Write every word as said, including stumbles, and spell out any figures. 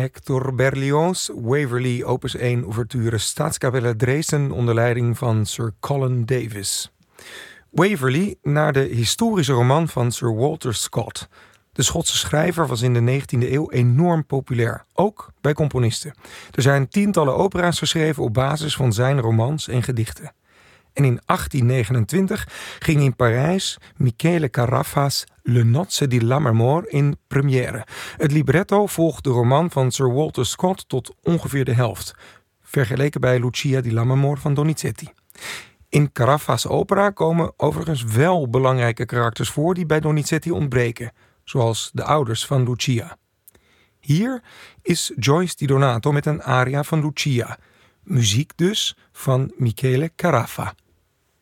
Hector Berlioz, Waverley, opus één, ouverture, Staatskapelle Dresden onder leiding van Sir Colin Davis. Waverley naar de historische roman van Sir Walter Scott. De Schotse schrijver was in de negentiende eeuw enorm populair, ook bij componisten. Er zijn tientallen opera's geschreven op basis van zijn romans en gedichten. En in achttien negenentwintig ging in Parijs Michele Carafa's Le Nozze di Lammermoor in première. Het libretto volgt de roman van Sir Walter Scott tot ongeveer de helft, vergeleken bij Lucia di Lammermoor van Donizetti. In Carafa's opera komen overigens wel belangrijke karakters voor die bij Donizetti ontbreken, zoals de ouders van Lucia. Hier is Joyce Di Donato met een aria van Lucia. Muziek dus van Michele Carafa.